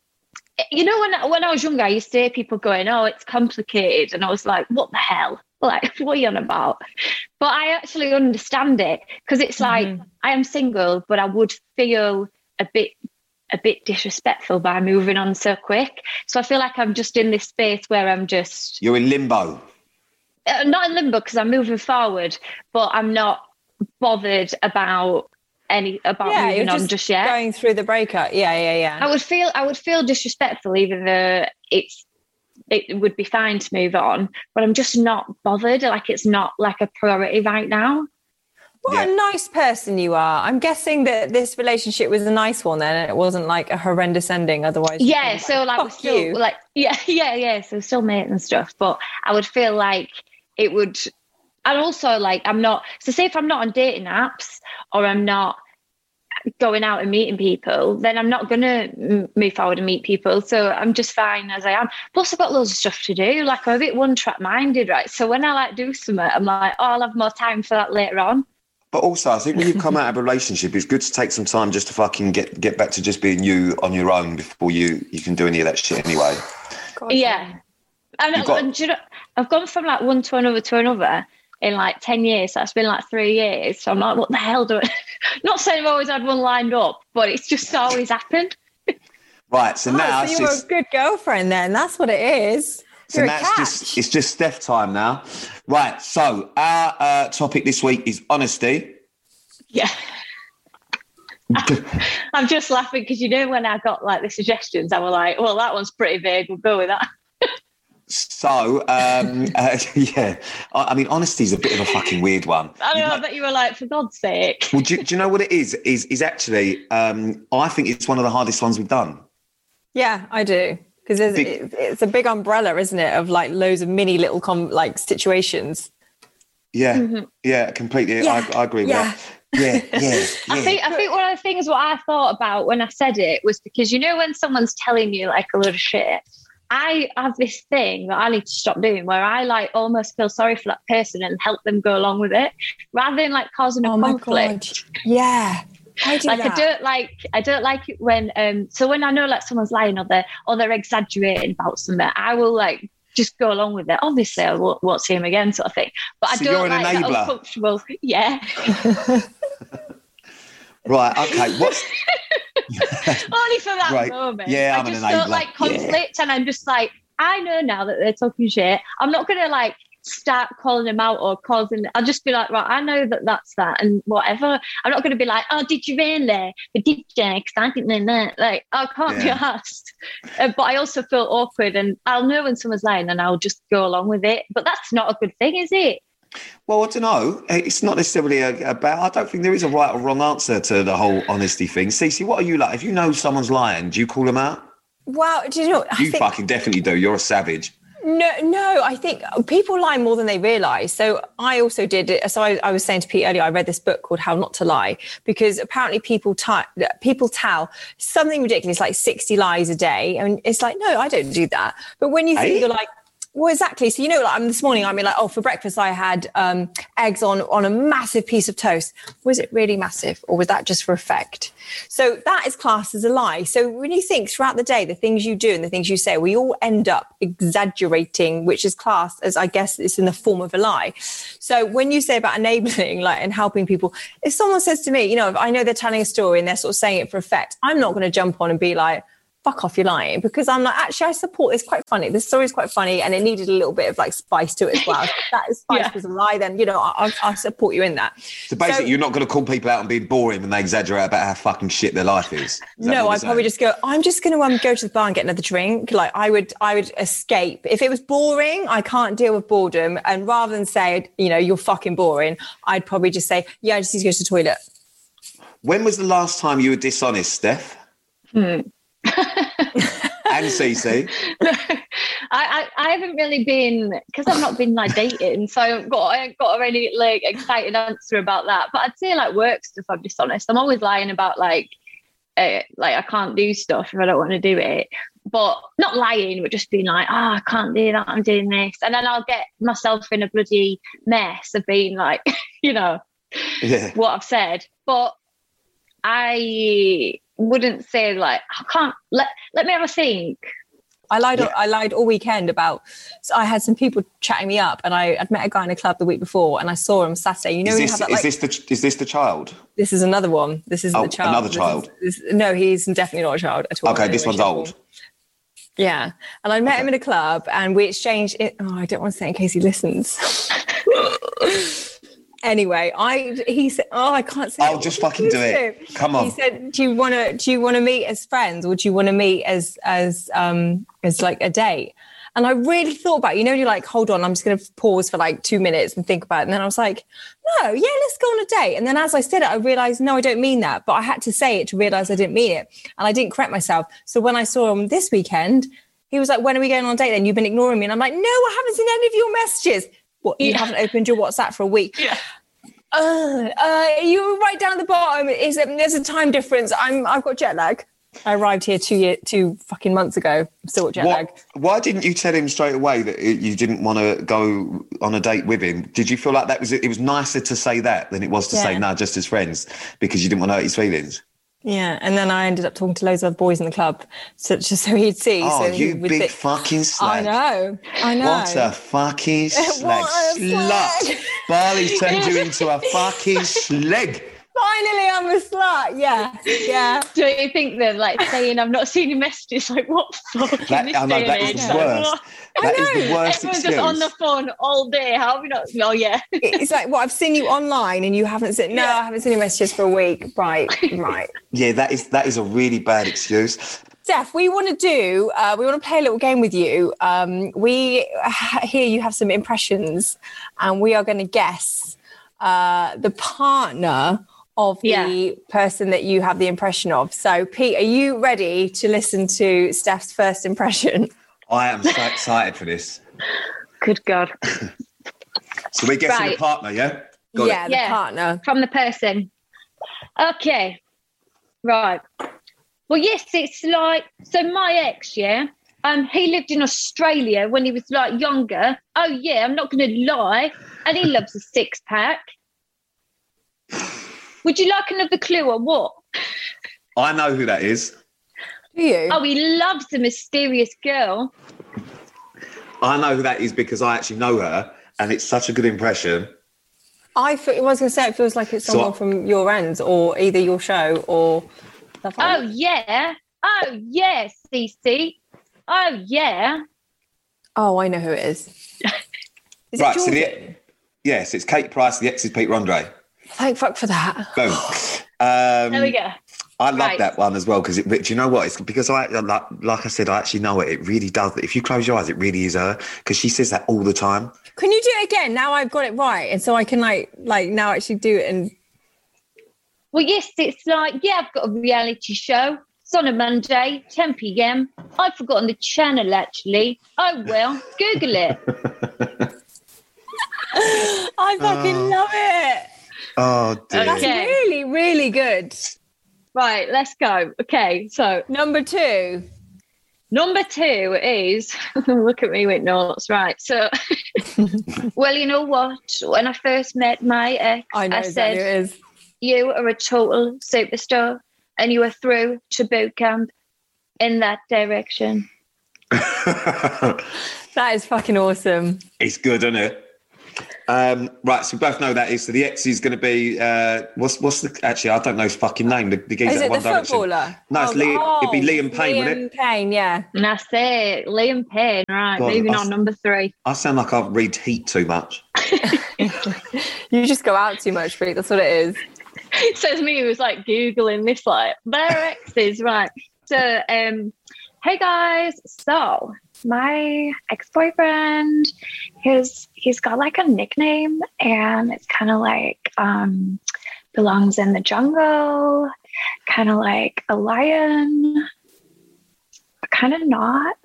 I was younger, I used to hear people going, "Oh, it's complicated," and I was like, "What the hell? Like, what are you on about?" But I actually understand it because it's like I am single, but I would feel a bit disrespectful by moving on so quick. So I feel like I'm just in this space where I'm just...
You're in limbo.
Not in limbo because I'm moving forward, but I'm not bothered about moving on just yet.
Going through the breakup. Yeah.
I would feel disrespectful even though it would be fine to move on, but I'm just not bothered. Like, it's not like a priority right now.
What a nice person you are. I'm guessing that this relationship was a nice one then, and it wasn't like a horrendous ending otherwise.
Yeah, so like we're still like so still mate and stuff, but I would feel like it would, and also like I'm not, so say if I'm not on dating apps or I'm not going out and meeting people, then I'm not going to move forward and meet people. So I'm just fine as I am. Plus I've got loads of stuff to do. Like, I'm a bit one-track minded, right? So when I like do something, I'm like, I'll have more time for that later on.
But also, I think when you come out of a relationship, it's good to take some time just to fucking get back to just being you on your own before you can do any of that shit anyway.
Yeah. And you know, I've gone from like one to another in like 10 years. So that's been like 3 years. So I'm like, what the hell do I... Not saying I've always had one lined up, but it's just always happened.
Right, so now...
So you're a good girlfriend then. That's what it is.
So now it's just Steph time now. Right, so our topic this week is honesty.
Yeah. I'm just laughing because, when I got like the suggestions, I was like, well, that one's pretty vague. We'll go with that.
So, yeah, I mean, honesty is a bit of a fucking weird one.
I know, but you were like, for God's sake.
Well, do you know what it is? Is actually, I think it's one of the hardest ones we've done.
Yeah, I do. Because it's a big umbrella, isn't it, of like loads of mini little situations.
Yeah, yeah, completely. Yeah. I agree with that. Yeah.
I think one of the things what I thought about when I said it was because, when someone's telling you like a load of shit, I have this thing that I need to stop doing where I like almost feel sorry for that person and help them go along with it rather than like causing a conflict.
Yeah. I
don't like it when so when I know like someone's lying or they're exaggerating about something, I will like just go along with it. Obviously I won't see him again sort of thing. But I don't like that uncomfortable. Yeah.
Right, okay. What's
only for that moment.
Yeah,
I just don't like conflict, and I'm just like, I know now that they're talking shit. I'm not gonna like start calling them out or causing. I'll just be like, right, I know that that's that, and whatever. I'm not gonna be like, oh, did you really? But did you? Because I didn't know that. Like, I can't be asked. But I also feel awkward, and I'll know when someone's lying, and I'll just go along with it. But that's not a good thing, is it?
Well, I don't know. It's not necessarily about... I don't think there is a right or wrong answer to the whole honesty thing. Cece, what are you like? If you know someone's lying, do you call them out?
Well, do you know...
You fucking definitely do. You're a savage.
No, I think people lie more than they realise. So I also did it. So I was saying to Pete earlier, I read this book called How Not to Lie, because apparently people tell something ridiculous, like 60 lies a day. And it's like, no, I don't do that. But when you think you're like... Well, exactly. So, like this morning, I mean, like, for breakfast, I had eggs on a massive piece of toast. Was it really massive, or was that just for effect? So that is classed as a lie. So when you think throughout the day, the things you do and the things you say, we all end up exaggerating, which is classed as, I guess, it's in the form of a lie. So when you say about enabling, like, and helping people, if someone says to me, if I know they're telling a story and they're sort of saying it for effect, I'm not going to jump on and be like, fuck off, you're lying, because I'm like, actually, I support this. Quite funny. This story is quite funny, and it needed a little bit of like spice to it as well. If that spice was a lie, then I support you in that.
So basically, you're not going to call people out and be boring when they exaggerate about how fucking shit their life is.
No, I'd probably just go, I'm just going to go to the bar and get another drink. Like I would escape. If it was boring, I can't deal with boredom, and rather than say, you're fucking boring, I'd probably just say, I just need to go to the toilet.
When was the last time you were dishonest, Steph? And Cece?
I haven't really been, because I've not been like dating, so I ain't got a really like excited answer about that. But I'd say like work stuff, I'm dishonest. I'm always lying about like I can't do stuff if I don't want to do it. But not lying, but just being like, I can't do that, I'm doing this. And then I'll get myself in a bloody mess of being like, what I've said. But I wouldn't say like, I can't, let me have a think.
I lied all weekend so I had some people chatting me up, and I'd met a guy in a club the week before, and I saw him Saturday.
Is this the child?
This is another one. This is the child.
Another child?
No, he's definitely not a child at all.
Okay, this one's old.
Yeah. And I met him in a club, and we exchanged it. Oh, I don't want to say in case he listens. Anyway, he said, I can't say.
I'll just fucking do it. Come on.
He said, do you want to meet as friends, or do you want to meet as like a date? And I really thought about it. You're like, hold on, I'm just going to pause for like 2 minutes and think about it. And then I was like, no, let's go on a date. And then as I said it, I realized, no, I don't mean that. But I had to say it to realize I didn't mean it. And I didn't correct myself. So when I saw him this weekend, he was like, when are we going on a date then? You've been ignoring me. And I'm like, no, I haven't seen any of your messages. What, you haven't opened your WhatsApp for a week? Yeah. You right down at the bottom. There's a time difference. I've got jet lag. I arrived here 2 fucking months ago. I'm still got jet lag.
Why didn't you tell him straight away that you didn't want to go on a date with him? Did you feel like it was nicer to say that than it was to say, no, just as friends, because you didn't want to hurt his feelings?
Yeah, and then I ended up talking to loads of other boys in the club, just so he'd see.
Oh,
so
you big fucking slag.
I know.
What a fucking slag. Slut. Barley's turned you into a fucking slag.
Finally, I'm a slut. Yeah.
Do you think that, like, saying I've not seen your messages, like, what the fuck?
That is the worst. That is the worst
Everyone's
excuse.
just on the phone all day. How have you not? Oh, yeah.
It's like, I've seen you online and you haven't seen. No, I haven't seen your messages for a week. Right.
Yeah, that is a really bad excuse.
Steph, we want to play a little game with you. We hear you have some impressions, and we are going to guess the partner of the person that you have the impression of. So, Pete, are you ready to listen to Steph's first impression?
I am so excited for this.
Good God.
So we're guessing the partner, yeah?
Got it. The partner.
From the person. Okay. Right. Well, yes, it's like, so my ex, he lived in Australia when he was like younger. Oh, yeah, I'm not going to lie. And he loves a six-pack. Would you like another clue or what?
I know who that is.
Do you?
Oh, he loves a mysterious girl.
I know who that is because I actually know her, and it's such a good impression.
I was going to say it feels like it's someone from your ends, or either your show or stuff like that.
Oh, yeah, Cece. Oh, yeah.
Oh, I know who it is. Is
right,
it Jordan?
Yes, it's Kate Price. The ex is Pete Rondre.
Thank fuck for that.
Boom.
There we go.
I love that one as well because do you know what? It's because like I said, I actually know it. It really does. If you close your eyes, it really is her because she says that all the time.
Can you do it again? Now I've got it right, and so I can like now actually do it. And
well, yes, it's like I've got a reality show. It's on a Monday, 10 p.m. I've forgotten the channel actually. Oh well, Google it.
I fucking love it.
Oh dear.
That's really, really good.
Right, let's go. Okay, so
number 2.
Number 2 is, look at me with notes, right? So, well, you know what? When I first met my ex, I said, it is. You are a total superstar and you are through to boot camp in that direction.
That is fucking awesome.
It's good, isn't it? Right, so we both know that is. So the ex is going to be what's the? Actually, I don't know his fucking name. The geezer
is it
One
the
Direction.
Footballer?
No, it's Liam. It'd be Liam Payne, wouldn't it?
Liam Payne, yeah.
And that's it, Liam Payne. Right,
God,
moving on, number 3.
I sound like I read Heat too much.
You just go out too much, Pete. That's what it is.
It says me who's like Googling this, like their exes, right? So, hey guys, so my ex-boyfriend, he's got like a nickname, and it's kind of like belongs in the jungle, kind of like a lion, but kind of not.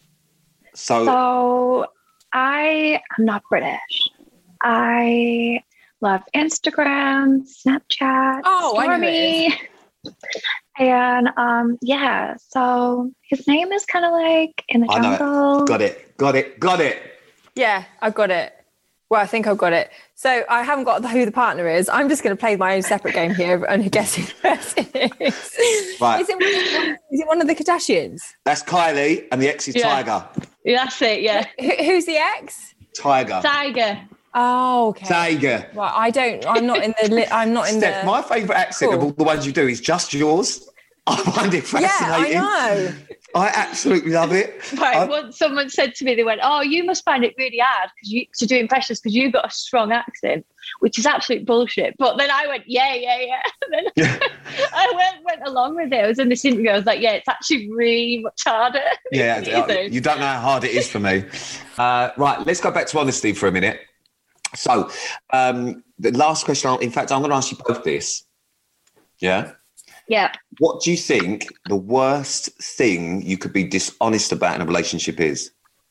So I am not British. I love Instagram, Snapchat, Stormy. And so his name is kind of like in the jungle.
Got it.
Yeah, I've got it. Well, I think I've got it. So I haven't got who the partner is. I'm just going to play my own separate game here and guess who the person is.
Right.
Is it one of the Kardashians?
That's Kylie, and the ex is Tiger.
Yeah, that's it. Yeah.
Who's the ex?
Tiger.
Oh, okay.
Tiger.
Right, I'm not in the.
My favourite accent of all the ones you do is just yours. I find it fascinating.
Yeah, I know.
I absolutely love it.
Right, once someone said to me, they went, "Oh, you must find it really hard to do impressions because you've got a strong accent," which is absolute bullshit. But then I went, yeah. And then I went along with it. I was in this interview. I was like, yeah, it's actually really much harder.
Yeah, you don't know how hard it is for me. Right, let's go back to honesty for a minute. So, the last question, in fact, I'm going to ask you both this. Yeah?
Yeah.
What do you think the worst thing you could be dishonest about in a relationship is?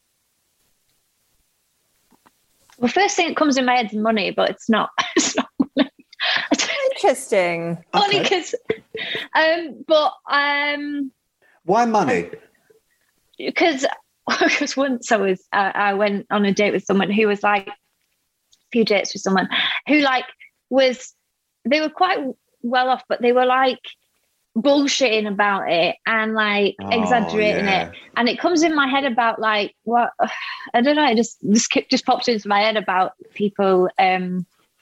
Well, first thing that comes in my head is money, but it's not. It's not money.
Interesting.
Only because,
why money?
Because once I went on a date with someone who was like, few dates with someone who they were quite well off, but they were like bullshitting about it and like exaggerating it, and it comes in my head about like what I don't know, it just pops into my head about people. I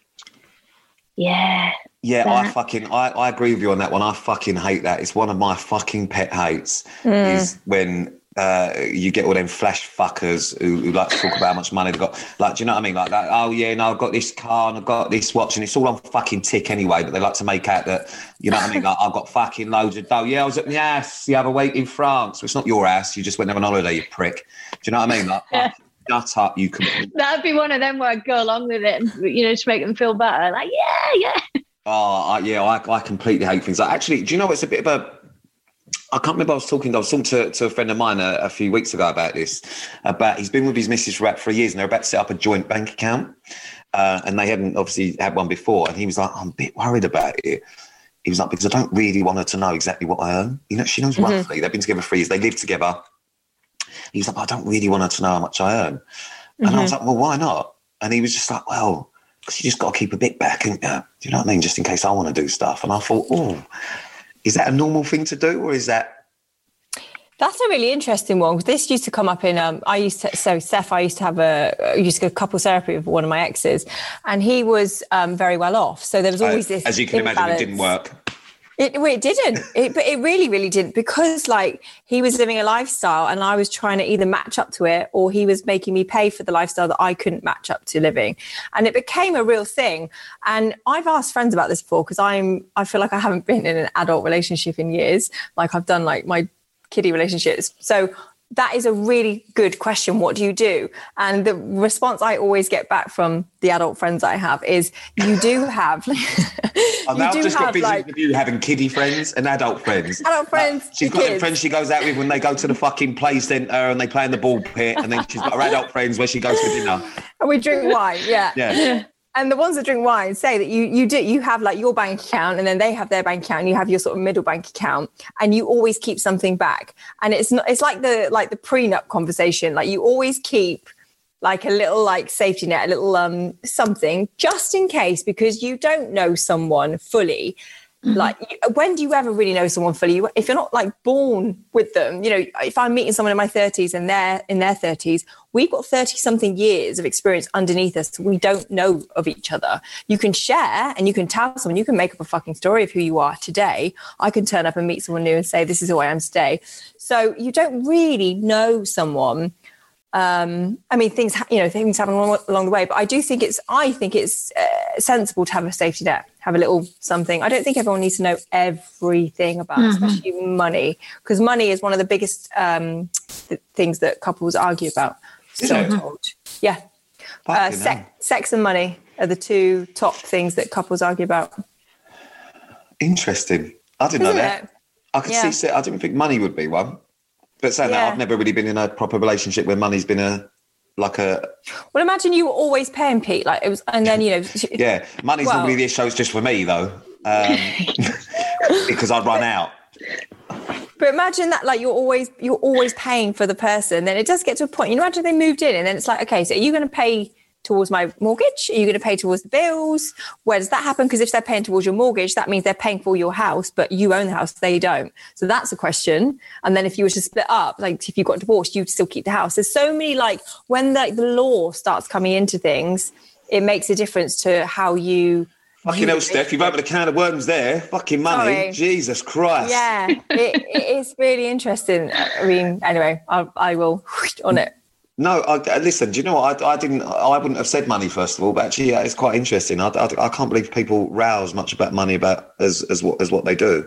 agree with you on that one. I fucking hate that. It's one of my fucking pet hates is when you get all them flash fuckers who like to talk about how much money they've got. Like, do you know what I mean? Like that, oh yeah, no, I've got this car and I've got this watch and it's all on fucking tick anyway, but they like to make out that, you know what I mean? Like, I've got fucking loads of dough. Yeah, I was at my house the other week in France. Well, it's not your ass. You just went there on holiday, you prick. Do you know what I mean? Like, shut up, you can. That'd be one of them where I'd go along with it and, you know, to make them feel better. Like, yeah.
I completely hate things. Like, actually, do you know it's a bit of a... I can't remember. I was talking to a friend of mine a few weeks ago about this. About he's been with his missus for about 3 years, and they're about to set up a joint bank account, and they hadn't obviously had one before. And he was like, "I'm a bit worried about it." He was like, "Because I don't really want her to know exactly what I earn. You know, she knows roughly. They've been together 3 years. They live together." He was like, "I don't really want her to know how much I earn." And I was like, "Well, why not?" And he was just like, "Well, because you just got to keep a bit back, and do you know what I mean? Just in case I want to do stuff." And I thought, "Oh, is that a normal thing to do, or is that?"
That's a really interesting one. This used to come up in, I used to go couple therapy with one of my exes, and he was very well off. So there was always this.
As you can imagine, it didn't work.
It didn't. But it really, really didn't, because like he was living a lifestyle and I was trying to either match up to it, or he was making me pay for the lifestyle that I couldn't match up to living. And it became a real thing. And I've asked friends about this before, because I feel like I haven't been in an adult relationship in years. Like I've done like my kiddie relationships. So that is a really good question. What do you do? And the response I always get back from the adult friends I have is, you do have.
I've now just got visions of you having kiddie friends and adult friends.
Adult friends.
She's got them friends she goes out with when they go to the fucking play centre and they play in the ball pit, and then she's got her adult friends where she goes for dinner.
And we drink wine, yeah. And the ones that drink wine say that you have like your bank account, and then they have their bank account, and you have your sort of middle bank account, and you always keep something back. And it's like the prenup conversation. Like you always keep like a little like safety net, a little something just in case, because you don't know someone fully. Like, when do you ever really know someone fully? If you're not like born with them, you know, if I'm meeting someone in my 30s and they're in their 30s, we've got 30 something years of experience underneath us. We don't know of each other. You can share and you can tell someone, you can make up a fucking story of who you are today. I can turn up and meet someone new and say, this is who I am today. So you don't really know someone. I mean, things happen along the way, but I think it's sensible to have a safety net, have a little something. I don't think everyone needs to know everything about, especially money, because money is one of the biggest things that couples argue about. So I'm told. Yeah. Sex and money are the two top things that couples argue about.
Interesting. I didn't know that. I could see. I didn't think money would be one. But saying that, I've never really been in a proper relationship where money's been well, imagine you were always paying, Pete. Like it was, and then yeah, money's not really the issue. It's just for me though, because I'd run out. But imagine that, like you're always paying for the person. Then it does get to a point. You know, imagine they moved in, and then it's like, okay, so are you going to pay towards my mortgage? Are you going to pay towards the bills? Where does that happen? Because if they're paying towards your mortgage, that means they're paying for your house, but you own the house, they don't. So that's a question. And then if you were to split up, like if you got divorced, you'd still keep the house. There's so many, like when the law starts coming into things, it makes a difference to how you... Fucking hell, Steph, you've opened a can of worms there. Fucking money. Sorry. Jesus Christ. Yeah, it is really interesting. I mean, anyway, I will on it. No, listen, do you know what? I wouldn't have said money, first of all, but actually, it's quite interesting. I can't believe people rouse much about money as what they do.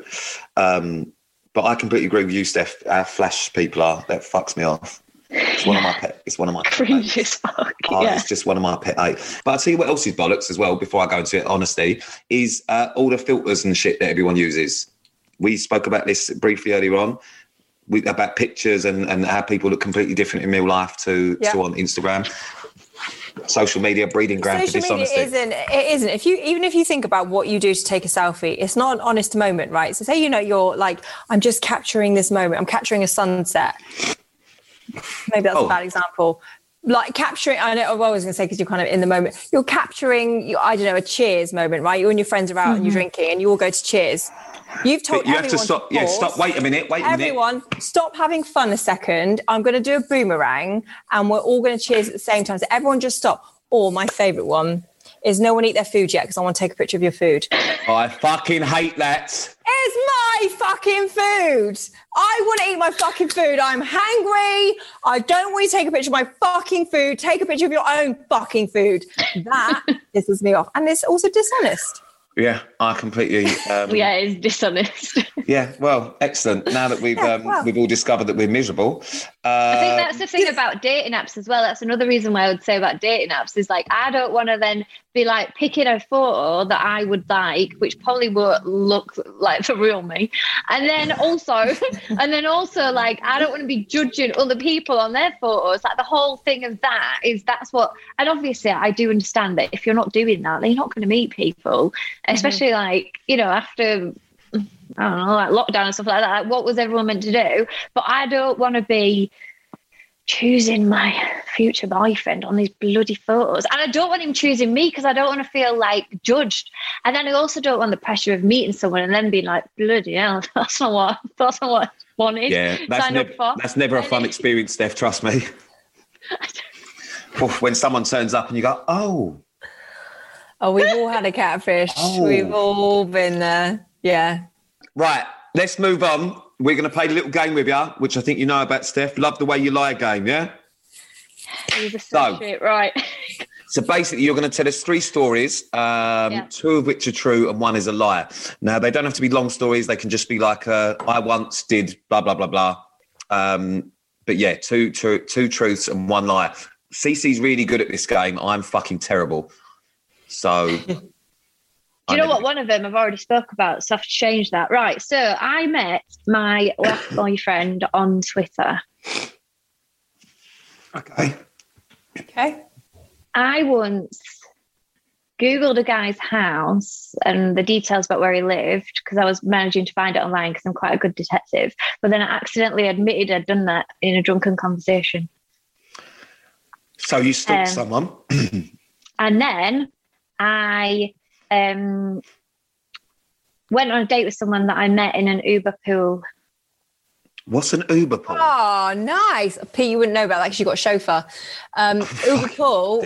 But I completely agree with you, Steph. How flash people are, that fucks me off. It's one of my pet. It's one of my cringe as fuck. It's just one of my pet hate. But I'll tell you what else is bollocks as well, before I go into it, honesty, is all the filters and shit that everyone uses. We spoke about this briefly earlier on. About pictures and how people look completely different in real life to on Instagram. Social media, breeding ground for dishonesty. It isn't. Even if you think about what you do to take a selfie, it's not an honest moment, right? So say, you're like, I'm just capturing this moment. I'm capturing a sunset. Maybe that's a bad example. Like capturing, I know I was going to say, because you're kind of in the moment. You're capturing, a cheers moment, right? You and your friends are out and you're drinking and you all go to cheers. You've told everyone have to stop. Stop. Wait a minute. Everyone, stop having fun a second. I'm going to do a boomerang, and we're all going to cheers at the same time. So everyone, just stop. Or my favourite one is no one eat their food yet, because I want to take a picture of your food. I fucking hate that. It's my fucking food. I want to eat my fucking food. I'm hangry. I don't want you to take a picture of my fucking food. Take a picture of your own fucking food. That pisses me off, and it's also dishonest. Yeah, I completely... it's dishonest. Yeah, well, excellent. Now that we've all discovered that we're miserable.
I think that's the thing about dating apps as well. That's another reason why I would say about dating apps is like, I don't want to then be like picking a photo that I would like, which probably won't look like the real me. And then also like, I don't want to be judging other people on their photos. Like the whole thing of that's what, and obviously I do understand that if you're not doing that, then you're not going to meet people, especially like, after, I don't know, like lockdown and stuff like that. Like, what was everyone meant to do? But I don't want to be choosing my future boyfriend on these bloody photos. And I don't want him choosing me because I don't want to feel like judged. And then I also don't want the pressure of meeting someone and then being like, bloody hell, that's not what I wanted. Yeah, that's never a fun experience, Steph, trust me. When someone turns up and you go, oh, we've all had a catfish. We've all been there. Yeah. Right, let's move on. We're going to play a little game with you, which I think you know about, Steph. Love the way you lie game, yeah? Right. So basically, you're going to tell us 3 stories, 2 of which are true and 1 is a lie. Now, they don't have to be long stories. They can just be like, I once did blah, blah, blah, blah. But yeah, 2 truths and 1 lie. Cece's really good at this game. I'm fucking terrible. So... Do you know what? One of them I've already spoke about, so I've changed that. Right, so I met my last boyfriend on Twitter. Okay. I once Googled a guy's house and the details about where he lived because I was managing to find it online because I'm quite a good detective. But then I accidentally admitted I'd done that in a drunken conversation.
So you stalked someone?
And then I went on a date with someone that I met in an Uber pool.
What's an Uber pool?
Oh, nice. Pete, you wouldn't know about that because you got a chauffeur. Uber pool.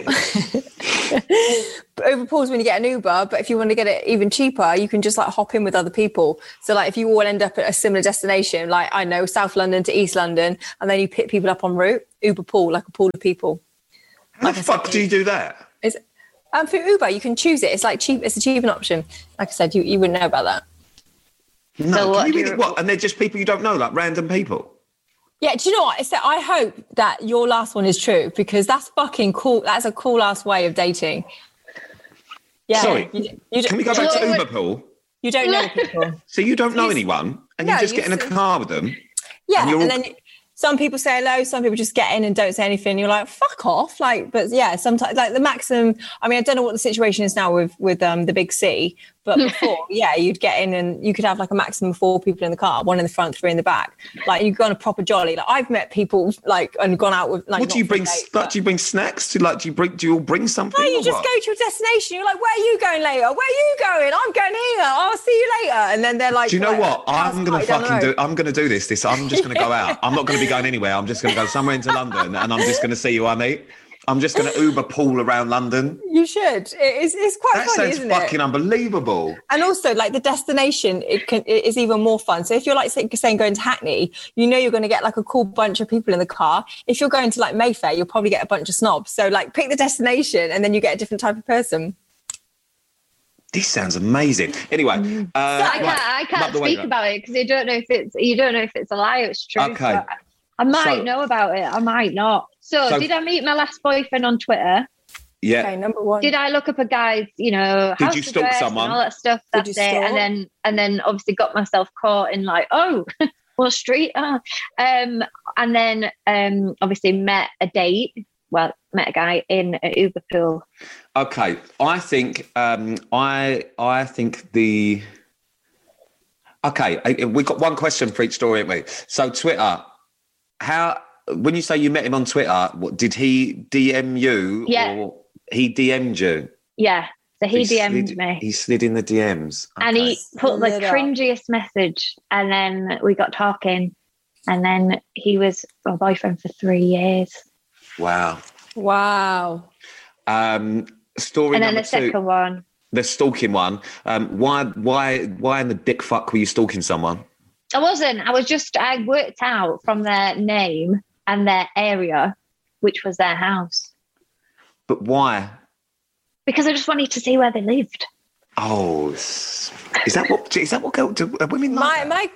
Uber pool is when you get an Uber, but if you want to get it even cheaper, you can just like hop in with other people. So like if you all end up at a similar destination, like I know South London to East London, and then you pick people up en route, Uber pool, like a pool of people.
How the fuck do you do that?
It's for Uber, you can choose it. It's like cheap. It's a cheap option. Like I said, you wouldn't know about that.
No,
so
what? And they're just people you don't know, like random people.
Yeah, do you know what? I hope that your last one is true because that's fucking cool. That's a cool ass way of dating. Yeah.
Sorry, can we go back to Uber pool?
You don't know the people.
So you don't know anyone, and you just get in a car with them.
Yeah, and then some people say hello, some people just get in and don't say anything. You're like, fuck off. Like, but yeah, sometimes like the maximum. I mean, I don't know what the situation is now with the big C, but before, yeah, you'd get in and you could have like a maximum of 4 people in the car, 1 in the front, 3 in the back. Like you go on a proper jolly. Like I've met people like and gone out with like.
What do you bring? Do you bring snacks? Do you all bring something?
No, you just go to your destination. You're like, where are you going later? Where are you going? I'm going here. I'll see you later. And then they're like,
do you know what? I'm gonna do this. I'm just gonna go out. I'm not gonna be going anywhere. I'm just gonna go somewhere into London, and I'm just gonna see who I meet. I'm just going to Uber pool around London.
You should. It's quite funny, isn't it?
That sounds fucking unbelievable.
And also, like the destination, it is even more fun. So if you're like saying going to Hackney, you know you're going to get like a cool bunch of people in the car. If you're going to like Mayfair, you'll probably get a bunch of snobs. So like pick the destination, and then you get a different type of person.
This sounds amazing. Anyway,
I can't speak about it because you don't know if it's a lie or it's true.
Okay.
So I might know about it. I might not. So did I meet my last boyfriend on Twitter?
Yeah.
Okay, number 1.
Did I look up a guy's, house
did you stalk someone?
and all that stuff that day? And then obviously got myself caught in like, oh, what street? And then obviously met a guy in an Uber pool.
Okay, I think I think the. Okay, we've got one question for each story, haven't we? So Twitter, when you say you met him on Twitter, did he DM you or he DM'd you?
Yeah, so he DM'd me.
He slid in the DMs. Okay.
And he put the cringiest message, and then we got talking, and then he was my boyfriend for 3 years.
Wow. Story
and then
number
the second one.
The stalking one. Why in the dick fuck were you stalking someone?
I wasn't. I worked out from their name and their area, which was their house.
But why?
Because I just wanted to see where they lived.
Oh, is that what women like?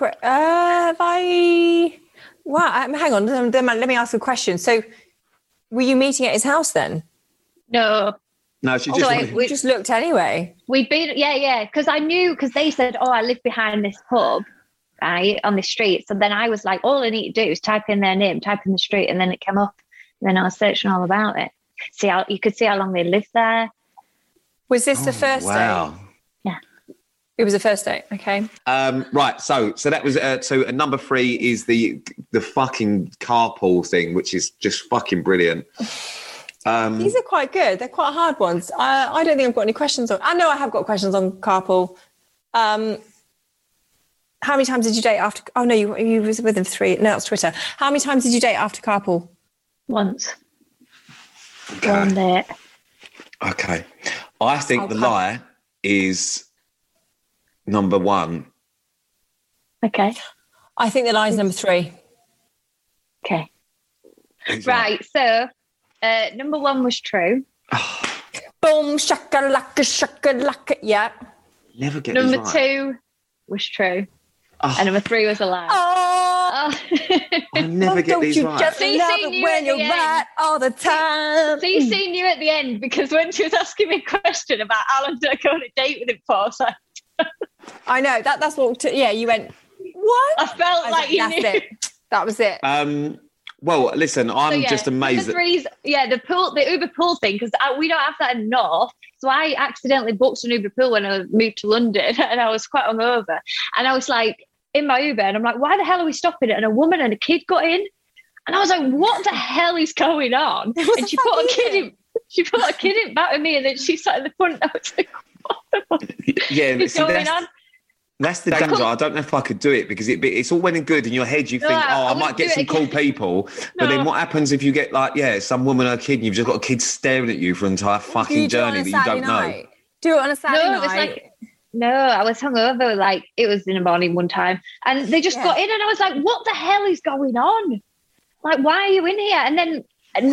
Hang on. Let me ask a question. So, were you meeting at his house then?
No.
No, she
we just looked anyway.
We'd been, because I knew, because they said, I live behind this pub, right, on the street. So then I was like, all I need to do is type in their name, type in the street, and then it came up. And then I was searching all about it. You could see how long they lived there.
Was this the first date?
Yeah.
It was the first date, okay.
Right, so that was, number 3 is the fucking carpool thing, which is just fucking brilliant.
These are quite good. They're quite hard ones. I don't think I've got any questions on. I know I have got questions on carpool. How many times did you date after? Oh no, you was with him 3. No, that's Twitter. How many times did you date after carpool?
Once.
Okay.
One date.
Okay. I think the lie is number 1.
Okay.
I think the lie is number 3.
Okay. Right. So. Number 1 was true.
Boom, shakalaka. Yeah.
Never get
Number
these right.
2 was true. And number 3 was a lie.
I never get these right.
Just love it when you're right all the time.
So you seen you at the end because when she was asking me a question about how long did I go on a date with him for, so
I know that's what. You went. What?
I felt like you knew.
It. That was it.
Well, listen, I'm just amazed.
The Uber pool thing, because we don't have that in North. So I accidentally booked an Uber pool when I moved to London, and I was quite hungover. And I was like in my Uber, and I'm like, why the hell are we stopping it? And a woman and a kid got in, and I was like, what the hell is going on? And she put a kid in back of me, and then she sat in the front. I was like, what is going on?
That's the danger. I don't know if I could do it, because it's all well and good in your head. You think, I might get some cool people. But then what happens if you get some woman or a kid and you've just got a kid staring at you for an entire fucking journey that you don't know?
Do it on a Saturday night?
I was hungover. It was in the morning one time. And they just got in, and I was like, what the hell is going on? Like, why are you in here? And then